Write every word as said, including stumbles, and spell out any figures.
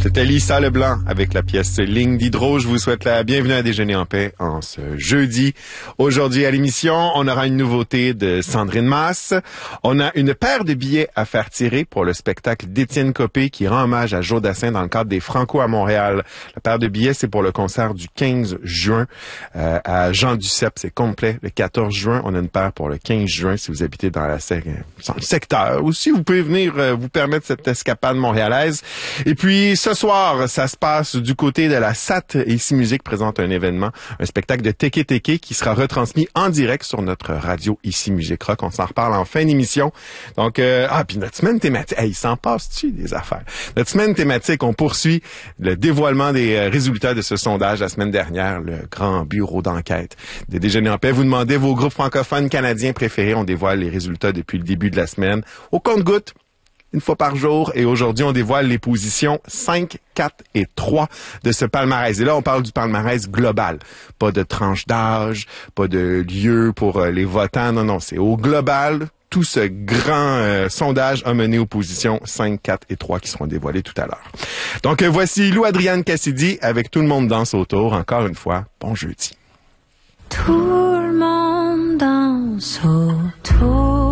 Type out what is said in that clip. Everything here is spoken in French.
C'était Lisa Leblanc avec la pièce Ligne d'Hydro. Je vous souhaite la bienvenue à Déjeuner en paix en ce jeudi. Aujourd'hui à l'émission, on aura une nouveauté de Sandrine Masse. On a une paire de billets à faire tirer pour le spectacle d'Étienne Copé qui rend hommage à Joe Dassin dans le cadre des Franco à Montréal. La paire de billets, c'est pour le concert du quinze juin euh, à Jean Duceppe. C'est complet le quatorze juin. On a une paire pour le quinze juin si vous habitez dans, la, dans le secteur. Aussi, vous pouvez venir euh, vous permettre cette escapade montréalaise. Et puis, ce soir, ça se passe du côté de la S A T. Ici Musique présente un événement, un spectacle de Teke Teke qui sera retransmis en direct sur notre radio Ici Musique Rock. On s'en reparle en fin d'émission. Donc, euh, ah, puis notre semaine thématique, hey, il s'en passe-tu des affaires? Notre semaine thématique, on poursuit le dévoilement des résultats de ce sondage la semaine dernière, le grand bureau d'enquête des Déjeuners en paix. Vous demandez vos groupes francophones canadiens préférés. On dévoile les résultats depuis le début de la semaine. Au compte-gouttes, une fois par jour. Et aujourd'hui, on dévoile les positions cinq, quatre et trois de ce palmarès. Et là, on parle du palmarès global. Pas de tranche d'âge, pas de lieu pour euh, les votants. Non, non, c'est au global. Tout ce grand euh, sondage a mené aux positions cinq, quatre et trois qui seront dévoilées tout à l'heure. Donc, euh, voici Lou Adrienne Cassidy avec Tout le monde danse autour. Encore une fois, bon jeudi. Tout le monde danse autour.